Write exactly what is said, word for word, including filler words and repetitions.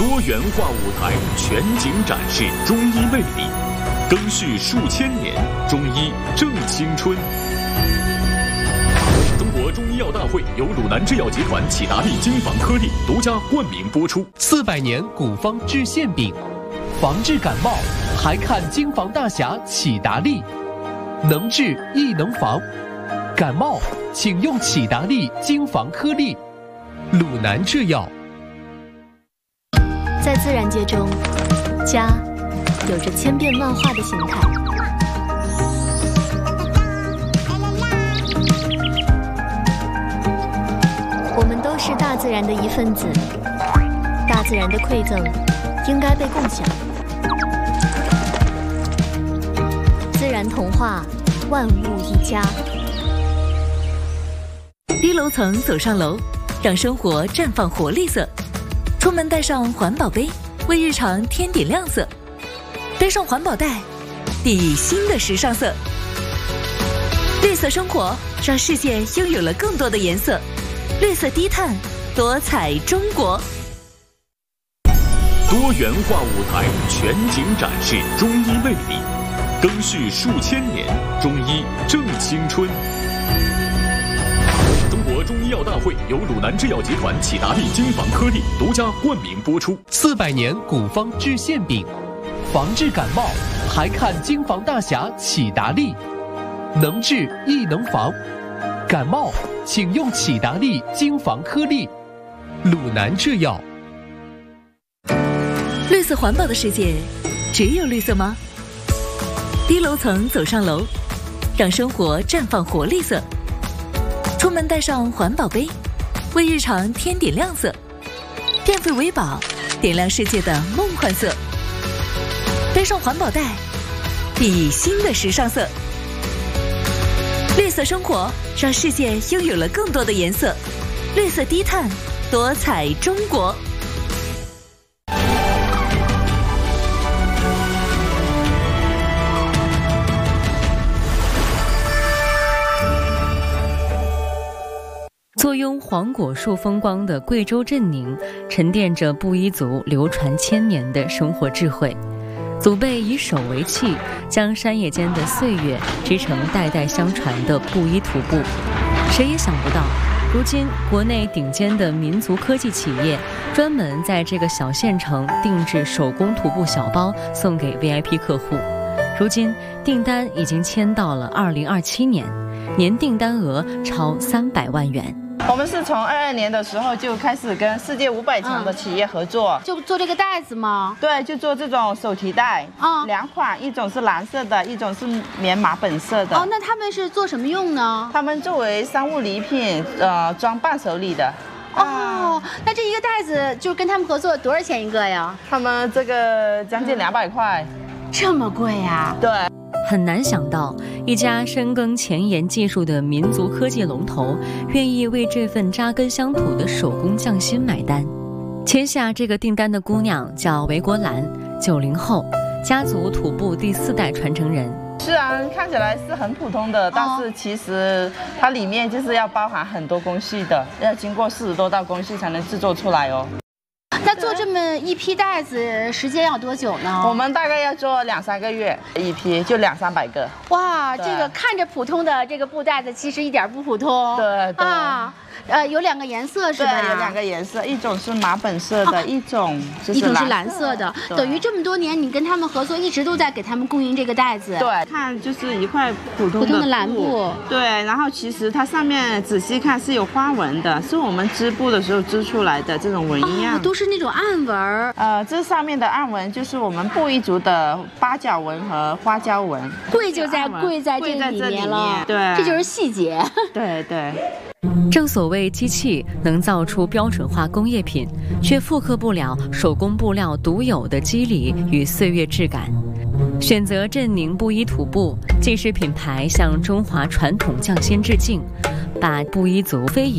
多元化舞台全景展示中医魅力，更续数千年，中医正青春。中国中医药大会由鲁南制药集团启达利精房颗粒独家冠名播出。 四百年古方治馅饼，防治感冒还看精房大侠启达利，能治亦能防。感冒请用启达利精房颗粒。鲁南制药。 在自然界中，家有着千变万化的形态。我们都是大自然的一份子，大自然的馈赠应该被共享。自然童话，万物一家。 低楼层走上楼，让生活绽放活力色。出门带上环保杯，为日常添点亮色。背上环保袋，熠熠新的时尚色。绿色生活，让世界拥有了更多的颜色。绿色低碳，多彩中国。 多元化舞台全景展示中医魅力，更续数千年，中医正青春。中国中医药大会由鲁南制药集团启达利精房颗粒独家冠名播出。 四百年古方治馅饼，防治感冒还看精房大侠启达利，能治亦能防。感冒请用启达利精房颗粒。鲁南制药。 绿色环保的世界，只有绿色吗？低楼层走上楼，让生活绽放活力色。出门带上环保杯，为日常添点亮色。电费为宝，点亮世界的梦幻色。背上环保袋，熠熠新的时尚色。绿色生活，让世界拥有了更多的颜色。绿色低碳，多彩中国。 坐拥黄果树风光的贵州镇宁，沉淀着布依族流传千年的生活智慧。祖辈以手为器，将山野间的岁月织成代代相传的布依徒步。谁也想不到，如今国内顶尖的民族科技企业专门在这个小县城定制手工徒步小包，送给 V I P 客户。如今订单已经签到了二零二七年，年订单额超三百万元。 我们是从二二年的时候就开始跟世界五百强的企业合作， 就做这个袋子吗？ 对，就做这种手提袋，啊、嗯，两款，一种是蓝色的，一种是棉麻本色的。 哦，那他们是做什么用呢？ 他们作为商务礼品，呃，装伴手礼的。 哦，那这一个袋子就跟他们合作多少钱一个呀？ 他们这个将近两百块， 这么贵呀？ 对。 很难想到，一家深耕前沿技术的民族科技龙头，愿意为这份扎根乡土的手工匠心买单。签下这个订单的姑娘叫韦国兰，九零后，家族徒步第四代传承人。 虽然看起来是很普通的，但是其实它里面就是要包含很多工序的，要经过四十多道工序才能制作出来哦。 那做这么一批袋子时间要多久呢？ 我们大概要做两三个月一批，就两三百个。 哇，这个看着普通的这个布袋子，其实一点不普通。 对对啊，呃，有两个颜色是吧？ 对，有两个颜色，一种是麻本色的，啊、一种就是一种是蓝色的。等于这么多年，你跟他们合作，一直都在给他们供应这个袋子。 对，看就是一块普通的普通的蓝布。 对，然后其实它上面仔细看是有花纹的，是我们织布的时候织出来的这种纹样， 哦、都是那种暗纹。 呃，这上面的暗纹就是我们布依族的八角纹和花椒纹。 贵就在贵在这里面了， 对， 这就是细节。 对对。 正所谓机器能造出标准化工业品，却复刻不了手工布料独有的肌理与岁月质感。选择镇宁布依徒步，既是品牌向中华传统匠心致敬，把布依族非遗